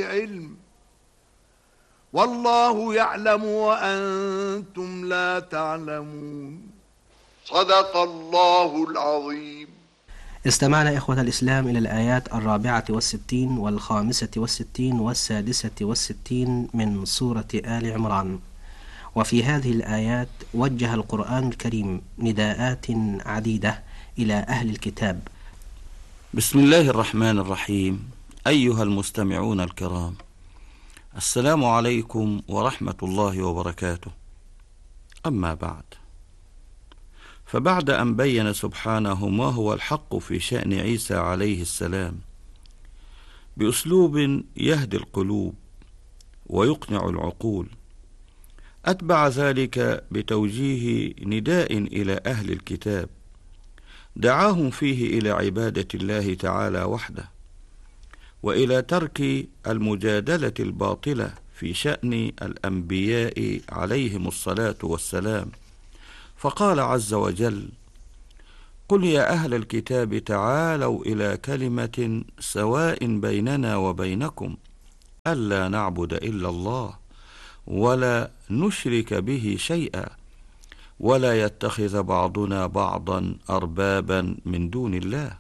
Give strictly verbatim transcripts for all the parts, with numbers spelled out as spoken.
علم والله يعلم وأنتم لا تعلمون. صدق الله العظيم. استمعنا إخوة الإسلام إلى الآيات الرابعة والستين والخامسة والستين والسادسة والستين من سورة آل عمران. وفي هذه الآيات وجه القرآن الكريم نداءات عديدة إلى أهل الكتاب. بسم الله الرحمن الرحيم. أيها المستمعون الكرام، السلام عليكم ورحمة الله وبركاته. أما بعد، فبعد أن بين سبحانه ما هو الحق في شأن عيسى عليه السلام بأسلوب يهدي القلوب ويقنع العقول، أتبع ذلك بتوجيه نداء إلى أهل الكتاب دعاهم فيه إلى عبادة الله تعالى وحده، وإلى ترك المجادلة الباطلة في شأن الأنبياء عليهم الصلاة والسلام، فقال عز وجل: قل يا أهل الكتاب تعالوا إلى كلمة سواء بيننا وبينكم ألا نعبد إلا الله ولا نشرك به شيئا ولا يتخذ بعضنا بعضا أربابا من دون الله.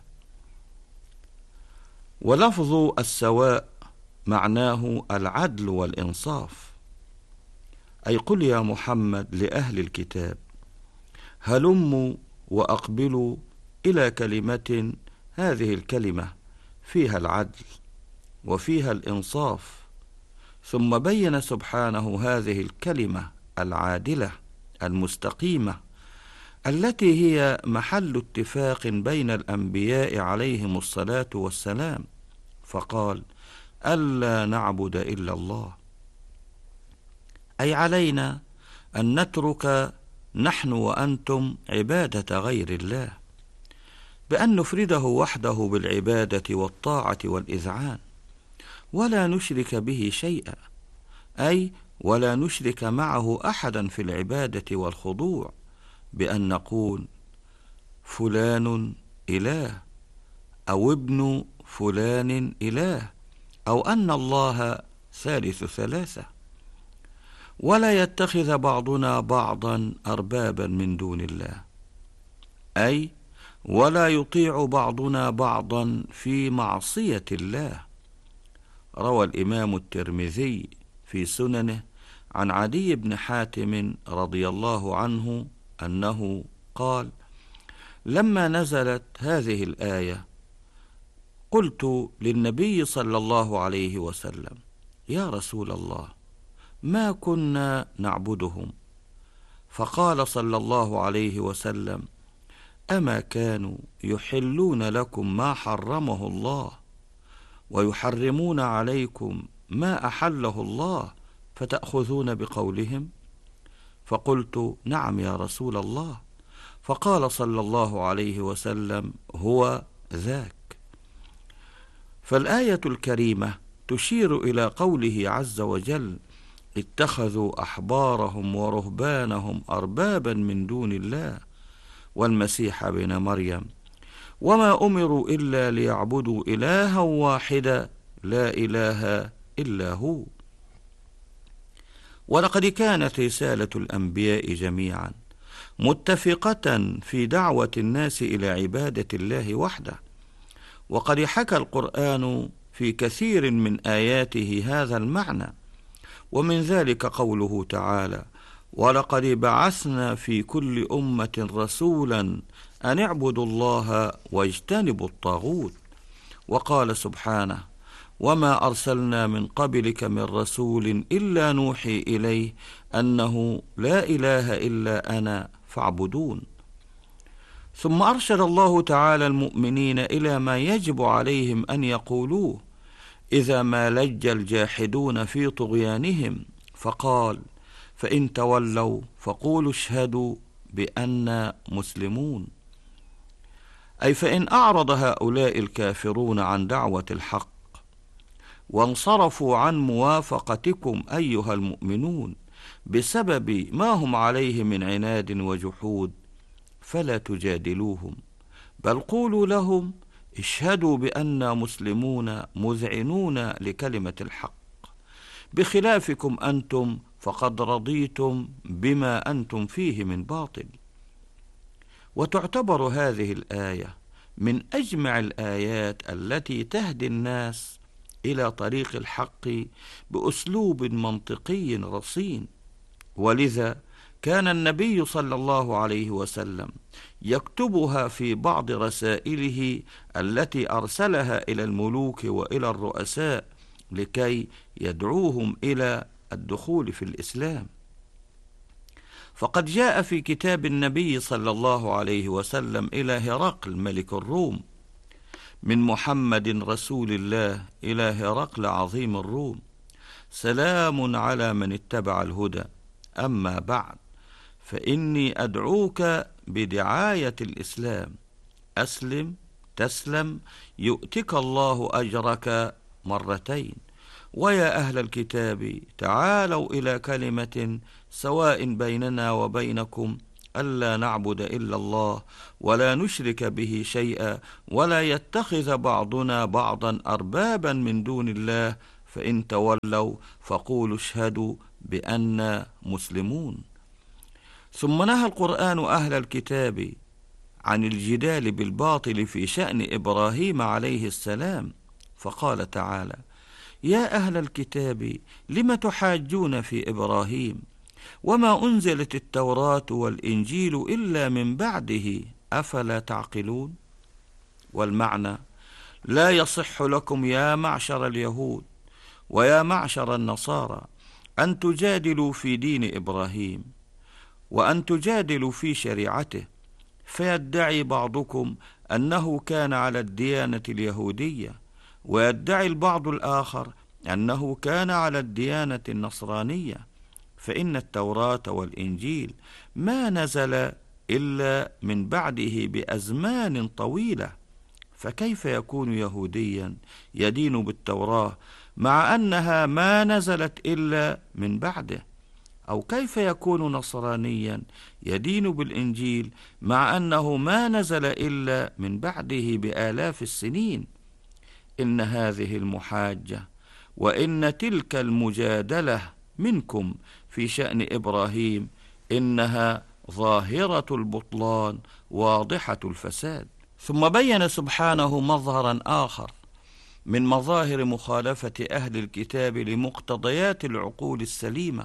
ولفظ السواء معناه العدل والإنصاف، أي قل يا محمد لأهل الكتاب: هلموا وأقبلوا إلى كلمة، هذه الكلمة فيها العدل وفيها الإنصاف. ثم بين سبحانه هذه الكلمة العادلة المستقيمة التي هي محل اتفاق بين الأنبياء عليهم الصلاة والسلام، فقال: ألا نعبد إلا الله، أي علينا أن نترك نحن وأنتم عبادة غير الله، بأن نفرده وحده بالعبادة والطاعة والإذعان، ولا نشرك به شيئا، أي ولا نشرك معه أحدا في العبادة والخضوع، بأن نقول فلان إله، أو ابن فلان إله، أو أن الله ثالث ثلاثة. ولا يتخذ بعضنا بعضا أربابا من دون الله، أي ولا يطيع بعضنا بعضا في معصية الله. روى الإمام الترمذي في سننه عن عدي بن حاتم رضي الله عنه أنه قال: لما نزلت هذه الآية قلت للنبي صلى الله عليه وسلم: يا رسول الله، ما كنا نعبدهم؟ فقال صلى الله عليه وسلم: أما كانوا يحلون لكم ما حرمه الله ويحرمون عليكم ما أحله الله فتأخذون بقولهم؟ فقلت: نعم يا رسول الله. فقال صلى الله عليه وسلم: هو ذاك. فالآية الكريمة تشير إلى قوله عز وجل: اتخذوا أحبارهم ورهبانهم أربابا من دون الله والمسيح ابن مريم وما أمروا إلا ليعبدوا إلها واحدا لا إله إلا هو. ولقد كانت رسالة الأنبياء جميعا متفقة في دعوة الناس إلى عبادة الله وحده، وقد حكى القرآن في كثير من آياته هذا المعنى، ومن ذلك قوله تعالى: ولقد بعثنا في كل أمة رسولا أن اعبدوا الله واجتنبوا الطاغوت. وقال سبحانه: وما أرسلنا من قبلك من رسول إلا نوحي إليه أنه لا إله إلا أنا فاعبدون. ثم أرشد الله تعالى المؤمنين إلى ما يجب عليهم أن يقولوه إذا ما لج الجاحدون في طغيانهم، فقال: فإن تولوا فقولوا اشهدوا بأننا مسلمون، أي فإن أعرض هؤلاء الكافرون عن دعوة الحق وانصرفوا عن موافقتكم أيها المؤمنون بسبب ما هم عليه من عناد وجحود، فلا تجادلوهم، بل قولوا لهم اشهدوا بأننا مسلمون مذعنون لكلمة الحق، بخلافكم أنتم فقد رضيتم بما أنتم فيه من باطل. وتعتبر هذه الآية من أجمع الآيات التي تهدي الناس إلى طريق الحق بأسلوب منطقي رصين، ولذا كان النبي صلى الله عليه وسلم يكتبها في بعض رسائله التي أرسلها إلى الملوك وإلى الرؤساء لكي يدعوهم إلى الدخول في الإسلام. فقد جاء في كتاب النبي صلى الله عليه وسلم إلى هرقل ملك الروم من محمد رسول الله إلى هرقل عظيم الروم: سلام على من اتبع الهدى، أما بعد فإني أدعوك بدعاية الإسلام، أسلم تسلم يؤتك الله أجرك مرتين. ويا أهل الكتاب تعالوا إلى كلمة سواء بيننا وبينكم ألا نعبد إلا الله ولا نشرك به شيئا ولا يتخذ بعضنا بعضا أربابا من دون الله، فإن تولوا فقولوا اشهدوا بأننا مسلمون. ثم نهى القرآن أهل الكتاب عن الجدال بالباطل في شأن إبراهيم عليه السلام، فقال تعالى: يا أهل الكتاب لم تحاجون في إبراهيم وما أنزلت التوراة والإنجيل إلا من بعده أفلا تعقلون؟ والمعنى: لا يصح لكم يا معشر اليهود ويا معشر النصارى أن تجادلوا في دين إبراهيم وأن تجادلوا في شريعته، فيدعي بعضكم أنه كان على الديانة اليهودية، ويدعي البعض الآخر أنه كان على الديانة النصرانية، فإن التوراة والإنجيل ما نزل إلا من بعده بأزمان طويلة، فكيف يكون يهوديا يدين بالتوراة مع أنها ما نزلت إلا من بعده؟ أو كيف يكون نصرانيا يدين بالإنجيل مع أنه ما نزل إلا من بعده بآلاف السنين؟ إن هذه المحاجة وإن تلك المجادلة منكم في شأن إبراهيم إنها ظاهرة البطلان واضحة الفساد. ثم بين سبحانه مظهرا آخر من مظاهر مخالفة أهل الكتاب لمقتضيات العقول السليمة،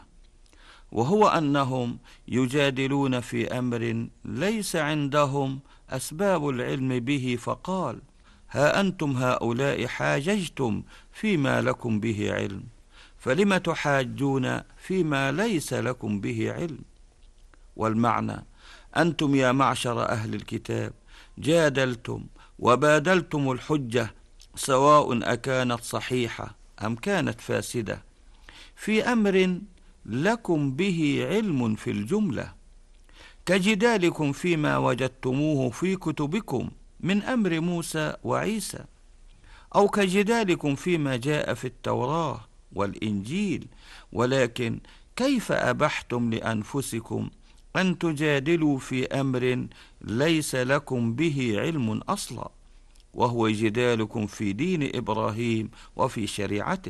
وهو أنهم يجادلون في أمر ليس عندهم أسباب العلم به، فقال: ها أنتم هؤلاء حاججتم فيما لكم به علم، فلم تحاجون فيما ليس لكم به علم؟ والمعنى: أنتم يا معشر أهل الكتاب جادلتم وبادلتم الحجة سواء أكانت صحيحة أم كانت فاسدة في أمر لكم به علم في الجملة، كجدالكم فيما وجدتموه في كتبكم من أمر موسى وعيسى، أو كجدالكم فيما جاء في التوراة والإنجيل، ولكن كيف أبحتم لأنفسكم أن تجادلوا في أمر ليس لكم به علم أصلا، وهو جدالكم في دين إبراهيم وفي شريعته،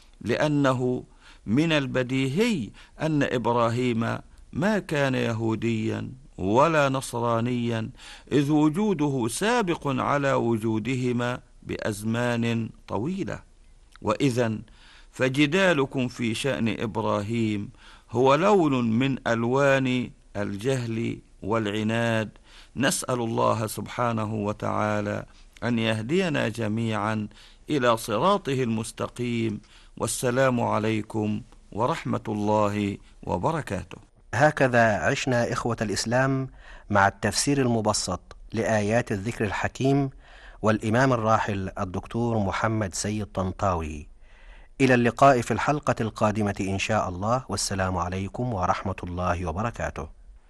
لأنه من البديهي أن إبراهيم ما كان يهوديا ولا نصرانيا، إذ وجوده سابق على وجودهما بأزمان طويلة. وإذن فجدالكم في شأن إبراهيم هو لون من ألوان الجهل والعناد. نسأل الله سبحانه وتعالى أن يهدينا جميعا إلى صراطه المستقيم، والسلام عليكم ورحمة الله وبركاته. هكذا عشنا إخوة الإسلام مع التفسير المبسط لآيات الذكر الحكيم والإمام الراحل الدكتور محمد سيد طنطاوي. إلى اللقاء في الحلقة القادمة إن شاء الله، والسلام عليكم ورحمة الله وبركاته.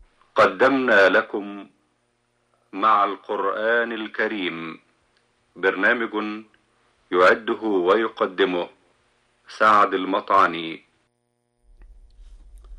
قدمنا لكم مع القرآن الكريم برنامج يعده ويقدمه سعد المطعني.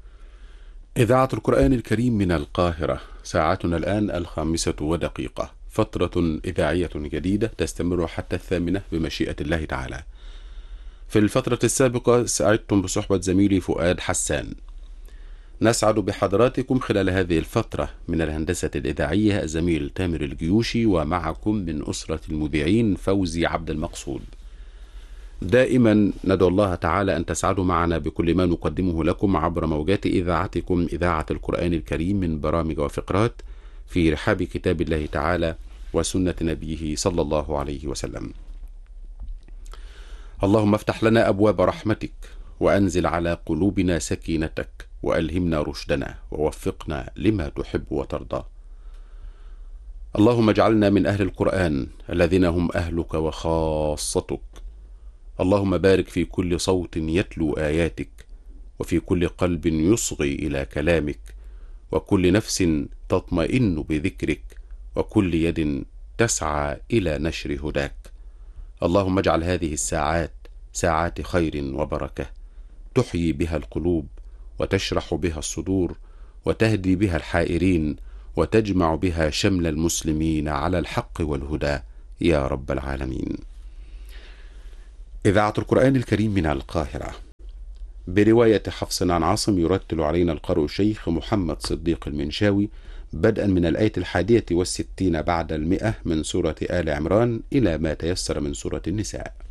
إذاعة القرآن الكريم من القاهرة، ساعتنا الآن الخامسة ودقيقة، فترة إذاعية جديدة تستمر حتى الثامنة بمشيئة الله تعالى. في الفترة السابقة سعدتم بصحبة زميلي فؤاد حسان. نسعد بحضراتكم خلال هذه الفترة من الهندسة الإذاعية الزميل تامر الجيوشي، ومعكم من أسرة المذيعين فوزي عبد المقصود. دائما ندعو الله تعالى أن تسعدوا معنا بكل ما نقدمه لكم عبر موجات إذاعتكم إذاعة القرآن الكريم من برامج وفقرات في رحاب كتاب الله تعالى وسنة نبيه صلى الله عليه وسلم. اللهم افتح لنا أبواب رحمتك، وأنزل على قلوبنا سكينتك، وألهمنا رشدنا، ووفقنا لما تحب وترضى. اللهم اجعلنا من أهل القرآن الذين هم أهلك وخاصتك. اللهم بارك في كل صوت يتلو آياتك، وفي كل قلب يصغي إلى كلامك، وكل نفس تطمئن بذكرك، وكل يد تسعى إلى نشر هداك. اللهم اجعل هذه الساعات ساعات خير وبركة، تحيي بها القلوب، وتشرح بها الصدور، وتهدي بها الحائرين، وتجمع بها شمل المسلمين على الحق والهدى يا رب العالمين. إذاعة القرآن الكريم من القاهرة، برواية حفص عن عاصم، يرتل علينا القارئ الشيخ محمد صديق المنشاوي بدءا من الآية الحادية والستين بعد المئة من سورة آل عمران إلى ما تيسر من سورة النساء.